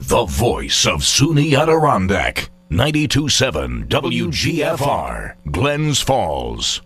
the voice of SUNY Adirondack. 92.7 WGFR, Glens Falls.